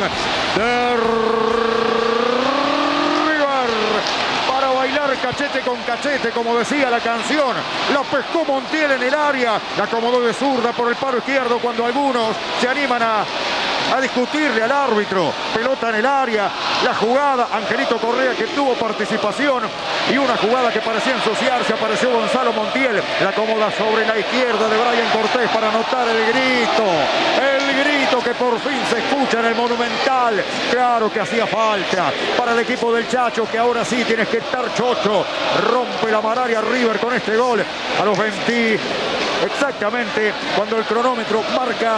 de River para bailar cachete con cachete, como decía la canción. La pescó Montiel en el área, la acomodó de zurda por el palo izquierdo cuando algunos se animan a discutirle al árbitro. Pelota en el área, la jugada, Angelito Correa, que tuvo participación, y una jugada que parecía ensuciarse, apareció Gonzalo Montiel, la acomoda sobre la izquierda de Brian Cortés para anotar el grito que por fin se escucha en el Monumental. Claro que hacía falta para el equipo del Chacho, que ahora sí tienes que estar chocho. Rompe la mararia River con este gol a los 20, exactamente cuando el cronómetro marca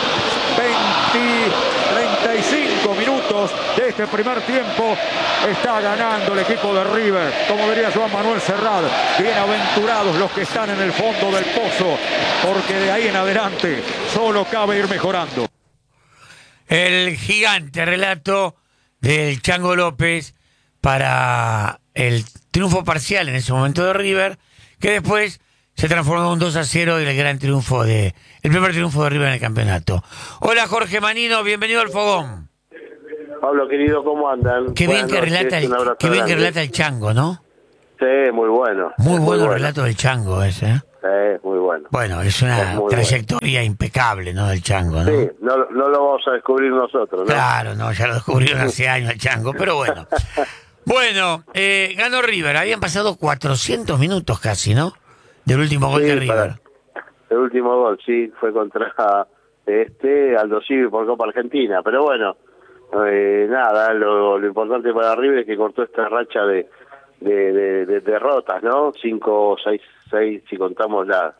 35 minutos de este primer tiempo. Está ganando el equipo de River, como diría Joan Manuel Serrat. Bienaventurados los que están en el fondo del pozo, porque de ahí en adelante solo cabe ir mejorando. El gigante relato del Chango López para el triunfo parcial en ese momento de River, que después se transformó en un 2-0 y el gran triunfo el primer triunfo de River en el campeonato. Hola Jorge Manino, bienvenido al Fogón. Pablo querido, ¿cómo andan? Qué bien que relata el Chango, ¿no? Sí, muy bueno. Muy bueno el relato del Chango ese, ¿eh? Muy bueno. Bueno, es una trayectoria impecable, ¿no? Del Chango, ¿no? Sí, no lo vamos a descubrir nosotros, ¿no? Claro, no, ya lo descubrieron hace años el Chango, pero bueno. Bueno, ganó River, habían pasado 400 minutos casi, ¿no? Del último gol de River. El último gol, sí, fue contra Aldo Civi por Copa Argentina, pero bueno, nada, lo importante para River es que cortó esta racha de derrotas, ¿no? 5, 6, si contamos la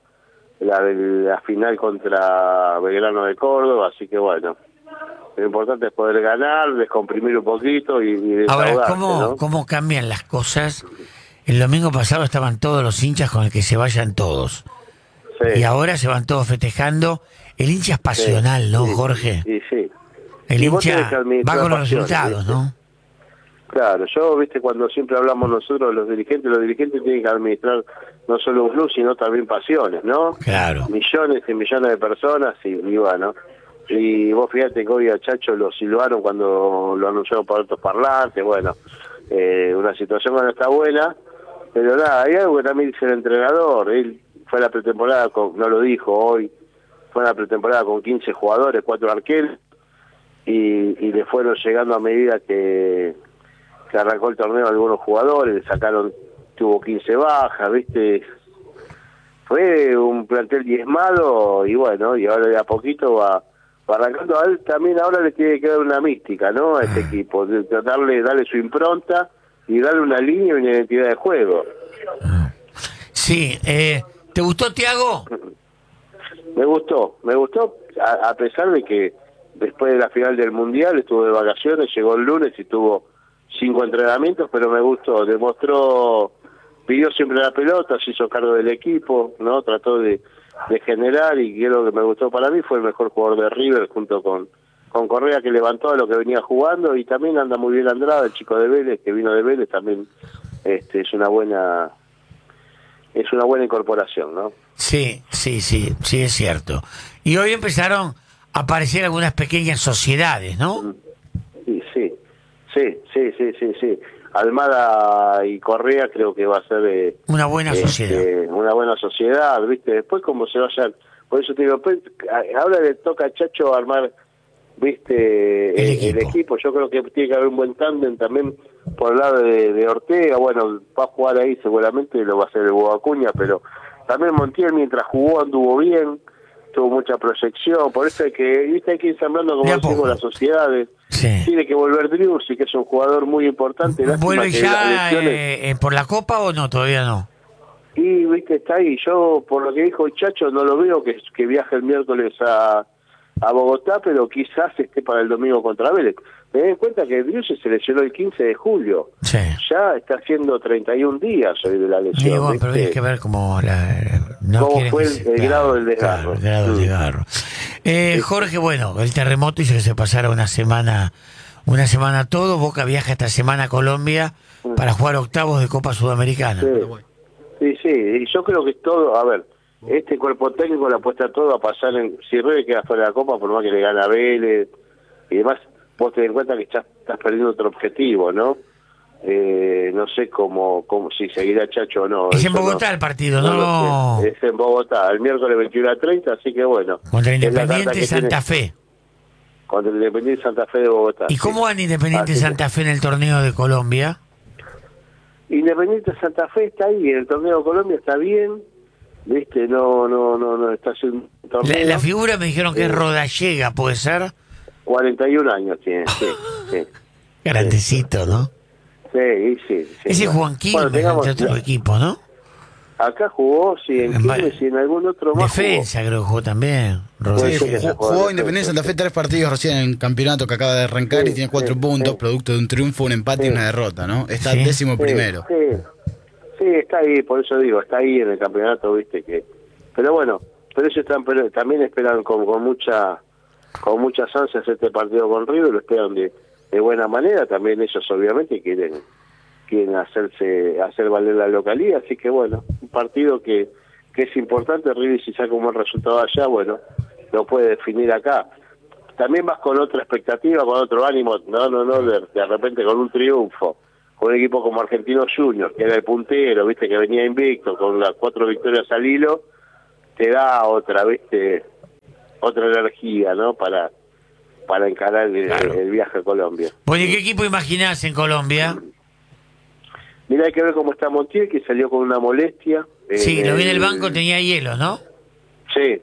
final contra Belgrano de Córdoba, así que bueno, lo importante es poder ganar, descomprimir un poquito y desahogarse. Ahora, ¿cómo cambian las cosas? El domingo pasado estaban todos los hinchas con el que se vayan todos. Sí. Y ahora se van todos festejando. El hincha es pasional, sí, ¿no, Jorge? Sí, sí. El hincha va con los resultados, ¿viste? ¿No? Claro, cuando siempre hablamos nosotros, los dirigentes tienen que administrar no solo un club, sino también pasiones, ¿no? Claro. Millones y millones de personas y bueno. Y vos fíjate que hoy a Chacho lo silbaron cuando lo anunciaron por otros parlantes, bueno, una situación que no está buena, pero nada, hay algo que también dice el entrenador. Él fue a la pretemporada, no lo dijo hoy, fue a la pretemporada con 15 jugadores, 4 arqueros, y le fueron llegando a medida que arrancó el torneo algunos jugadores, le sacaron, tuvo 15 bajas, ¿viste? Fue un plantel diezmado y bueno, y ahora de a poquito va arrancando. A él también ahora le tiene que dar una mística, ¿no? A este equipo, darle su impronta y darle una línea y una identidad de juego. Sí, ¿te gustó, Thiago? Me gustó, a pesar de que después de la final del Mundial estuvo de vacaciones, llegó el lunes y tuvo 5 entrenamientos, pero me gustó, pidió siempre la pelota, se hizo cargo del equipo, ¿no? Trató de generar, y lo que me gustó para mí fue el mejor jugador de River junto con Correa, que levantó a lo que venía jugando, y también anda muy bien Andrada, el chico de Vélez, que vino de Vélez, también es una buena incorporación, ¿no? Sí, es cierto. Y hoy empezaron a aparecer algunas pequeñas sociedades, ¿no? Sí. Almada y Correa creo que va a ser una buena sociedad. Una buena sociedad, ¿viste? Después como se vayan, por eso te digo, ahora le toca a Chacho armar, ¿viste? El equipo. Yo creo que tiene que haber un buen tándem también por el lado de Ortega. Bueno, va a jugar ahí seguramente, lo va a hacer el Hugo Acuña, pero también Montiel mientras jugó anduvo bien, tuvo mucha proyección, por eso hay que ir ensamblando, como decimos, las sociedades. Sí. Tiene que volver Driussi, que es un jugador muy importante. ¿Vuelve ya por la Copa o no? Todavía no. Y, está ahí. Yo, por lo que dijo el Chacho, no lo veo que viaje el miércoles a Bogotá, pero quizás esté para el domingo contra Vélez. Ten en cuenta que Driussi se lesionó el 15 de julio. Sí. Ya está haciendo 31 días hoy de la lesión. Sí, bueno, pero hay que ver cómo fue el grado del desgarro. Claro, el grado del desgarro. Jorge, bueno, el terremoto hizo que se pasara una semana todo. Boca viaja esta semana a Colombia para jugar octavos de Copa Sudamericana. Sí, y yo creo que todo, a ver, este cuerpo técnico le apuesta todo a pasar si River queda fuera de la Copa, por más que le gane a Vélez y demás, vos te das cuenta que estás perdiendo otro objetivo, ¿no? No sé cómo si seguirá Chacho o no. Es en Bogotá el partido, ¿no? Es en Bogotá, el miércoles 21:30, así que bueno. Contra Independiente Santa Fe. Contra el Independiente Santa Fe de Bogotá. ¿Y cómo van Independiente Santa Fe en el torneo de Colombia? Independiente Santa Fe está ahí, en el torneo de Colombia está bien, ¿viste? No está haciendo un torneo. La figura me dijeron que es Rodallega, ¿puede ser? 41 años tiene, sí. Grandecito, ¿no? Sí. Ese Juan Quilmes, de otro equipo, ¿no? Acá jugó, sí, en Quilmes y en algún otro más. Defensa creo que jugó también. Jugó Independiente Santa Fe 3 partidos recién en el campeonato que acaba de arrancar y tiene 4 puntos, producto de un triunfo, un empate y una derrota, ¿no? Está 11º. Sí, está ahí, por eso digo, está ahí en el campeonato, viste que. Pero bueno, ellos también esperan con muchas ansias este partido con River, lo esperan de buena manera, también ellos obviamente quieren hacer valer la localidad, así que bueno, un partido que es importante. River, si saca un buen resultado allá, bueno, lo puede definir acá. También vas con otra expectativa, con otro ánimo, de repente con un triunfo, con un equipo como Argentinos Juniors, que era el puntero, viste, que venía invicto, con las 4 victorias al hilo, te da otra energía, ¿no? Para encarar el viaje a Colombia. Bueno, ¿y qué equipo imaginás en Colombia? Mira, hay que ver cómo está Montiel, que salió con una molestia. Sí, lo vi en el banco, tenía hielo, ¿no? Sí.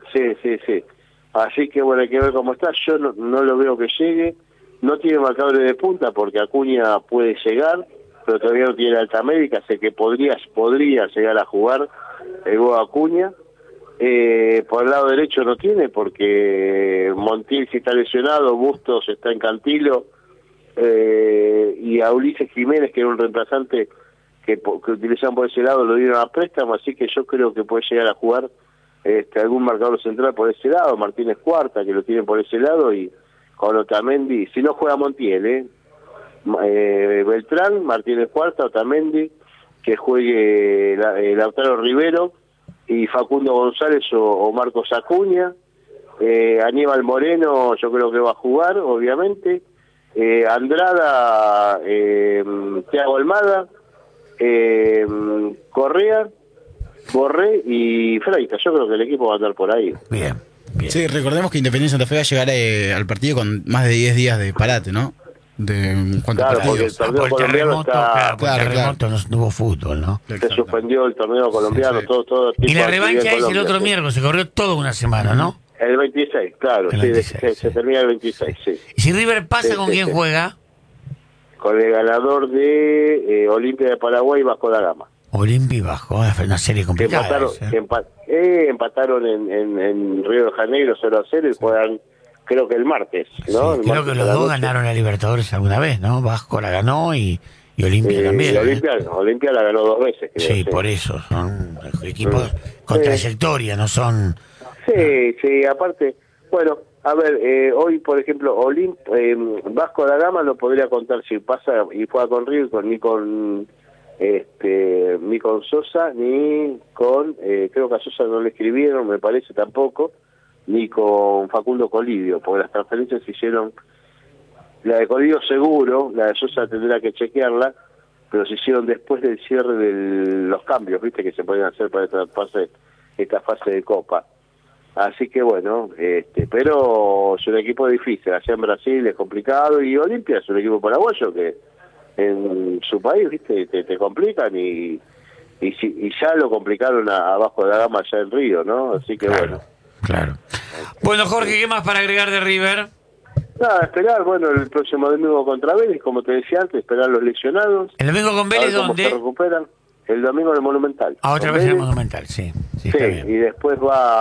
Así que bueno, hay que ver cómo está. Yo no lo veo que llegue. No tiene marcadores de punta porque Acuña puede llegar, pero todavía no tiene alta médica, sé que podría llegar a jugar el gol Acuña. Por el lado derecho no tiene porque Montiel sí está lesionado, Bustos está en Cantilo, y a Ulises Jiménez, que era un reemplazante que utilizaban por ese lado, lo dieron a préstamo, así que yo creo que puede llegar a jugar algún marcador central por ese lado, Martínez Cuarta, que lo tienen por ese lado, y con Otamendi, si no juega Montiel, Beltrán, Martínez Cuarta, Otamendi, que juegue Lautaro Rivero, y Facundo González o Marcos Acuña. Aníbal Moreno yo creo que va a jugar, obviamente. Andrada, Thiago Almada, Correa, Borré y Freitas. Yo creo que el equipo va a andar por ahí. Bien. Sí, recordemos que Independiente Santa Fe va a llegar al partido con más de 10 días de parate, ¿no? Claro, porque el torneo colombiano está... Claro. No hubo fútbol, ¿no? Se suspendió el torneo colombiano, sí. todo. Y la revancha es el otro miércoles, se corrió toda una semana, ¿no? El 26, claro, el 26, se termina el 26, sí. ¿Y si River pasa, con quién juega? Con el ganador de Olimpia de Paraguay y Vasco da Gama. Olimpia y Vasco, una serie complicada. Empataron en Río de Janeiro 0-0 y juegan, creo que el martes, ¿no? Sí, creo que los dos ganaron la Libertadores alguna vez, ¿no? Vasco la ganó y Olimpia también. Y Olimpia la ganó 2 veces. Creo, sí, por eso, son equipos con trayectoria, no son... Sí, aparte, bueno, a ver, hoy por ejemplo, Vasco da Gama no podría contar si pasa y juega con River, ni con Sosa, ni con, creo que a Sosa no le escribieron, me parece tampoco, ni con Facundo Colidio, porque las transferencias se hicieron, la de Colidio seguro, la de Sosa tendrá que chequearla, pero se hicieron después del cierre de los cambios, viste, que se pueden hacer para esta fase de Copa. Así que bueno, pero es un equipo difícil, allá en Brasil es complicado, y Olimpia es un equipo paraguayo que en su país, viste, te complican y ya lo complicaron a Vasco da Gama allá en Río, ¿no? Así que bueno. Claro. Bueno, Jorge, ¿qué más para agregar de River? Nada, esperar, bueno, el próximo domingo contra Vélez, como te decía antes, esperar los lesionados. ¿El domingo con Vélez dónde? Se recuperan. El domingo en el Monumental. Otra vez en el Monumental, sí. Sí, y después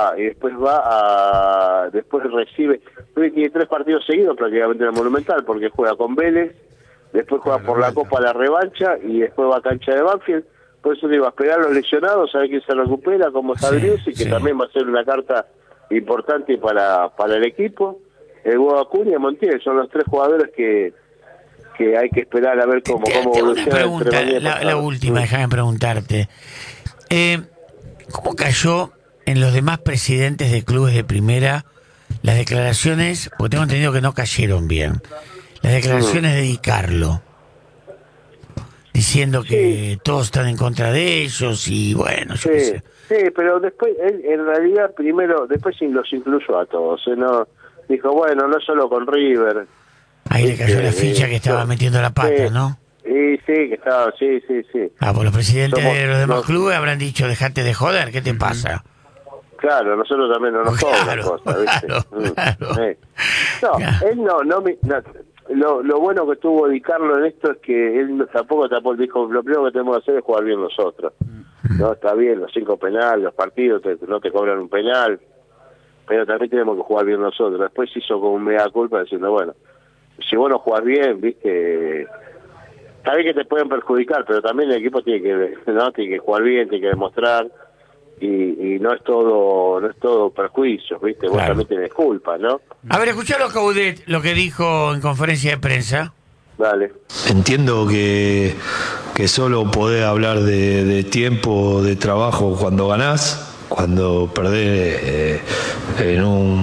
recibe, tiene 3 partidos seguidos prácticamente en el Monumental, porque juega con Vélez, después juega por la Copa la revancha, y después va a cancha de Banfield. Por eso digo, a esperar los lesionados, a ver quién se recupera, cómo está Brius, y que también va a ser una carta importante para el equipo. El Hugo Acuña y Montiel son los 3 jugadores que hay que esperar a ver cómo evoluciona. Una pregunta, la última, déjame preguntarte. ¿Cómo cayó en los demás presidentes de clubes de primera las declaraciones? Porque tengo entendido que no cayeron bien. las declaraciones de Di Carlo, diciendo que todos están en contra de ellos y bueno, yo qué sé. Sí, pero después, él en realidad primero, después los incluyó a todos, ¿no? Dijo, bueno, no solo con River. Ahí le cayó la ficha que estaba metiendo la pata, ¿no? Sí, que estaba, sí. Pues los presidentes de los demás clubes habrán dicho, dejate de joder, ¿qué te pasa? Claro, nosotros también no nos jodan las cosas, ¿viste? Claro. No, lo bueno que tuvo Di Carlo en esto es que él tampoco dijo, lo primero que tenemos que hacer es jugar bien nosotros. No, está bien, los 5 penales, los partidos no te cobran un penal, pero también tenemos que jugar bien nosotros. Después hizo como un mea culpa diciendo, bueno, si vos no jugás bien, viste, está bien que te pueden perjudicar, pero también el equipo tiene que jugar bien, tiene que demostrar, y no es todo perjuicios, viste, vos también tenés culpa, ¿no? A ver, escuchalo a Coudet, lo que dijo en conferencia de prensa. Dale. Entiendo que solo podés hablar de tiempo, de trabajo cuando ganás, cuando perdés en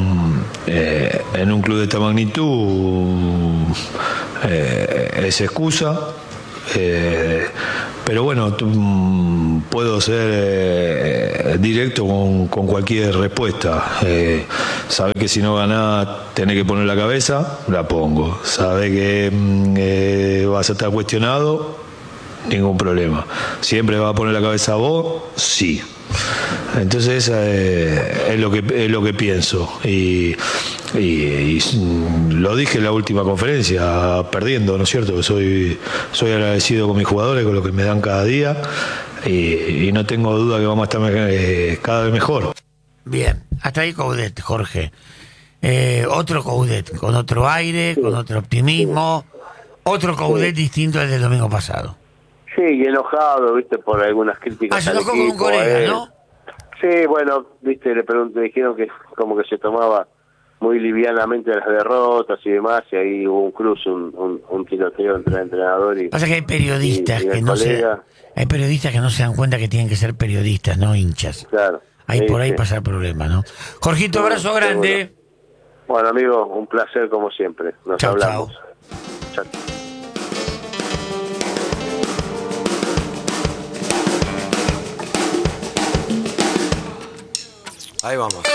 un club de esta magnitud es excusa, pero bueno, puedo ser directo con cualquier respuesta. Sabés que si no ganás tenés que poner la cabeza, la pongo. Sabés que vas a estar cuestionado, ningún problema. ¿Siempre vas a poner la cabeza a vos? Sí. Entonces es lo que pienso y lo dije en la última conferencia, perdiendo, ¿no es cierto? Que soy agradecido con mis jugadores, con lo que me dan cada día y no tengo duda que vamos a estar cada vez mejor. Bien, hasta ahí Coudet, Jorge. Otro Coudet, con otro aire, con otro optimismo, otro Coudet distinto al del domingo pasado. Sí, y enojado, viste, por algunas críticas. Se enojó con un colega, ¿no? Sí, bueno, viste, le dijeron que como que se tomaba muy livianamente las derrotas y demás, y ahí hubo un cruce, un tiroteo entre el entrenador y... Pasa que hay periodistas que no se dan cuenta que tienen que ser periodistas, no hinchas. Claro. Ahí por ahí pasa el problema, ¿no? Jorgito, abrazo grande. Bueno, amigo, un placer como siempre. Nos hablamos. Chao. Ahí vamos.